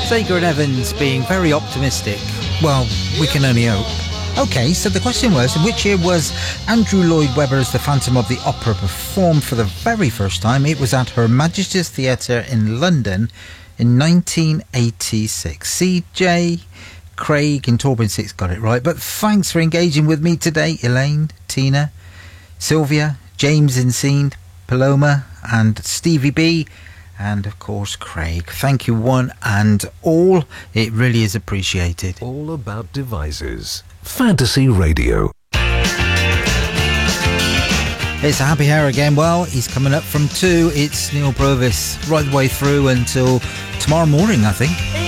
Sager and Evans being very optimistic. Well, we can only hope. Okay, so the question was, in which year was Andrew Lloyd Webber's The Phantom of the Opera performed for the very first time? It was at Her Majesty's Theatre in London in 1986. CJ, Craig and Torbin 6 got it right, but thanks for engaging with me today, Elaine, Tina, Sylvia, James Inseen, Paloma and Stevie B, and of course Craig. Thank you one and all, it really is appreciated. All About Devices, Fantasy Radio. It's a happy hour again. Well, he's coming up from 2. It's Neil Provis right the way through until tomorrow morning, I think.